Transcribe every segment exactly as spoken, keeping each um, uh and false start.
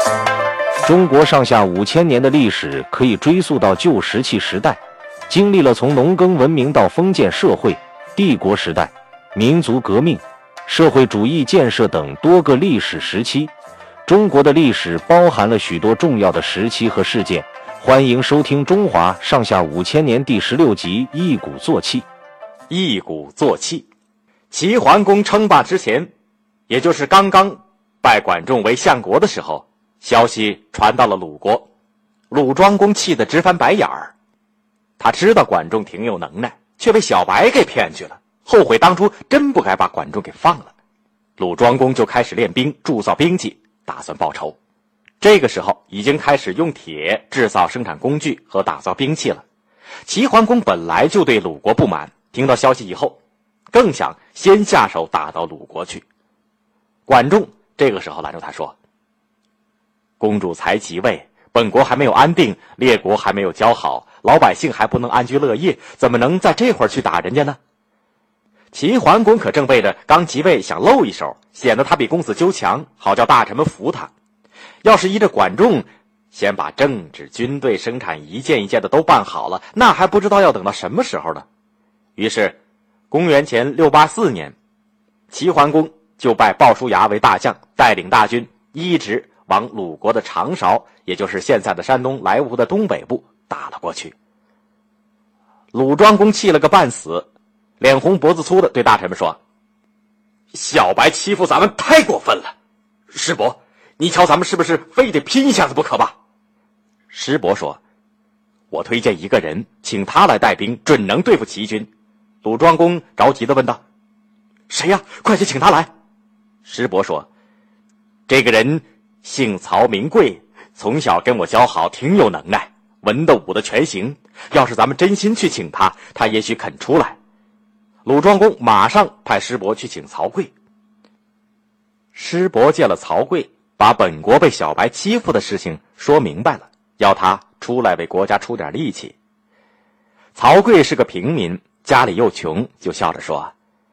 中国上下五千年的历史可以追溯到旧石器时代，经历了从农耕文明到封建社会、帝国时代、民族革命、社会主义建设等多个历史时期。中国的历史包含了许多重要的时期和事件。欢迎收听《中华上下五千年》第十六集《一鼓作气》。 一鼓作气，齐桓公称霸之前，也就是刚刚拜管仲为相国的时候，消息传到了鲁国。鲁庄公气得直翻白眼儿，他知道管仲挺有能耐，却被小白给骗去了，后悔当初真不该把管仲给放了。鲁庄公就开始练兵，铸造兵器，打算报仇。这个时候已经开始用铁制造生产工具和打造兵器了。齐桓公本来就对鲁国不满，听到消息以后更想先下手打到鲁国去。管仲这个时候拦住他说，公主才即位，本国还没有安定，列国还没有交好，老百姓还不能安居乐业，怎么能在这会儿去打人家呢？齐桓公可正为着刚即位想露一手，显得他比公子纠强，好叫大臣们服他。要是依着管仲先把政治、军队、生产一件一件的都办好了，那还不知道要等到什么时候呢。于是公元前六八四年，齐桓公就拜鲍叔牙为大将，带领大军一直往鲁国的长勺，也就是现在的山东莱芜的东北部打了过去。鲁庄公气了个半死，脸红脖子粗的对大臣们说，小白欺负咱们太过分了，师伯，你瞧咱们是不是非得拼一下子不可吧？师伯说，我推荐一个人，请他来带兵，准能对付齐军。鲁庄公着急地问道，谁呀？快去请他来。师伯说，这个人姓曹名贵，从小跟我交好，挺有能耐，文的武的全行，要是咱们真心去请他，他也许肯出来。鲁庄公马上派师伯去请曹刿。师伯见了曹刿，把本国被小白欺负的事情说明白了，要他出来为国家出点力气。曹刿是个平民，家里又穷，就笑着说，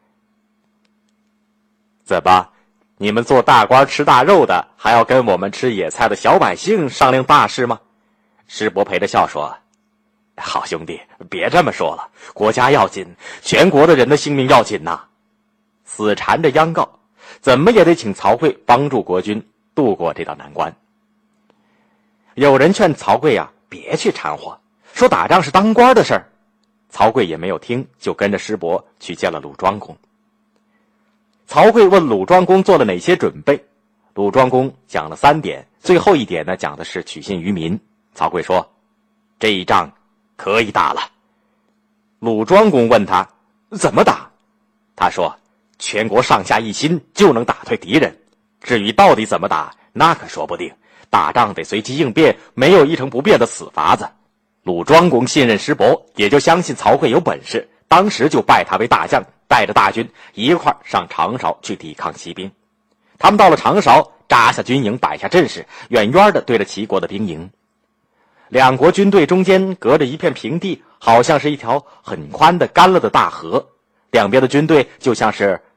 怎么，你们做大官吃大肉的，还要跟我们吃野菜的小百姓商量大事吗？师伯陪着笑说，好兄弟，别这么说了，国家要紧，全国的人的性命要紧呐。死缠着央告，怎么也得请曹刿帮助国君渡过这道难关。有人劝曹刿啊，别去掺和，说打仗是当官的事儿。曹刿也没有听，就跟着师伯去见了鲁庄公。曹刿问鲁庄公做了哪些准备，鲁庄公讲了三点，最后一点呢，讲的是取信于民。曹刿说，这一仗可以打了。鲁庄公问他怎么打，他说，全国上下一心就能打退敌人，至于到底怎么打，那可说不定，打仗得随机应变，没有一成不变的死法子。鲁庄公信任师伯，也就相信曹刿有本事，当时就拜他为大将，带着大军一块上长勺去抵抗齐兵。他们到了长勺，扎下军营，摆下阵势，远远的对着齐国的兵营。两国军队中间隔着一片平地，好像是一条很宽的干了的大河，两边的军队就像是